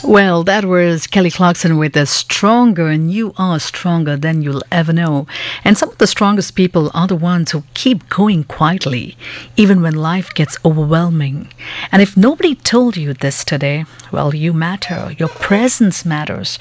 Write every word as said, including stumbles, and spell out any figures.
Well, that was Kelly Clarkson with the Stronger, and you are stronger than you'll ever know. And some of the strongest people are the ones who keep going quietly, even when life gets overwhelming. And if nobody told you this today, well, you matter. Your presence matters.